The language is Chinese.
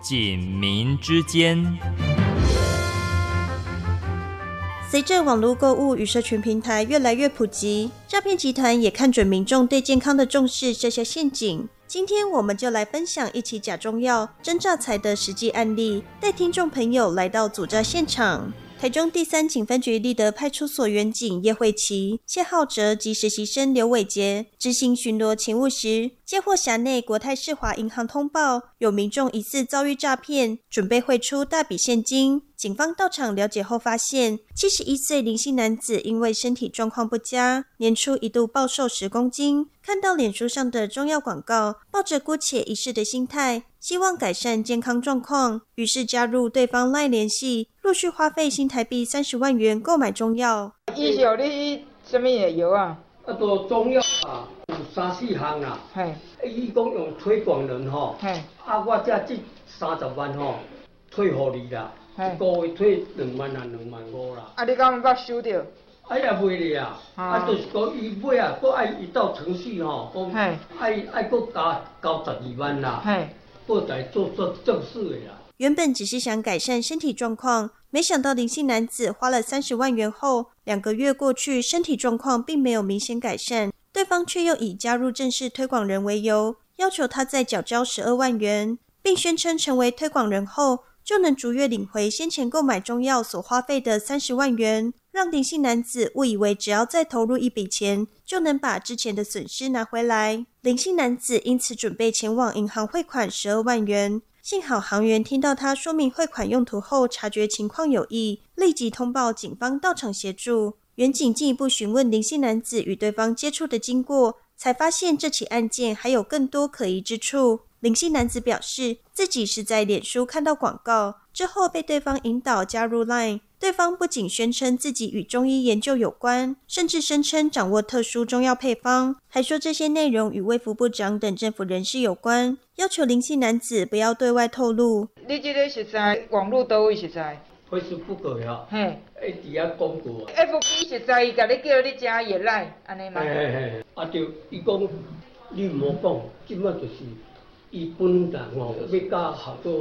警民之间。 随着网络购物与社群平台越来越普及，诈骗集团也看准民众对健康的重视，设下陷阱。今天我们就来分享一起假中药真诈财的实际案例，带听众朋友来到阻诈现场。台中第3警分局立德派出所员警叶慧琪、谢浩哲及实习生刘伟杰执行巡逻勤务时，接获辖内国泰世华银行通报，有民众疑似遭遇诈骗，准备汇出大笔现金。警方到场了解后发现，71岁林姓男子因为身体状况不佳，年初一度暴瘦10公斤。看到脸书上的中药广告，抱着姑且一试的心态，希望改善健康状况，于是加入对方 LINE 联系，陆续花费新台币30万元购买中药。 医生，你什么药啊？ 都中药啊，有3、4项啦。 嘿。 伊讲用推广人吼。嘿。我这30万吼，退予你啦。一个月退2万啊，2万5啦。 你敢有捌收到？ 也袂哩啊，就是讲伊尾啊，佫爱伊到程序吼，讲爱佫加交12万啦，佫在做正式的啦。 原本只是想改善身体状况，没想到林姓男子花了30万元后，2个月过去，身体状况并没有明显改善，对方却又以加入正式推广人为由，要求他再缴交12万元，并宣称成为推广人后，就能逐月领回先前购买中药所花费的30万元，让林姓男子误以为只要再投入一笔钱，就能把之前的损失拿回来。林姓男子因此准备前往银行汇款12万元。幸好行员听到他说明汇款用途后，察觉情况有异，立即通报警方到场协助。员警进一步询问林姓男子与对方接触的经过，才发现这起案件还有更多可疑之处。林姓男子表示，自己是在脸书看到广告，之后被对方引导加入 LINE。对方不仅宣称自己与中医研究有关，甚至声称掌握特殊中药配方，还说这些内容与卫福部长等政府人士有关，要求林姓男子不要对外透露。 你这个是在网络倒位是在 ？Facebook 呀，伫遐广告。 FB 是在伊甲你叫你加叶来，安尼嘛？ 就伊讲，你毋好讲，即摆就是伊本人吼要甲合作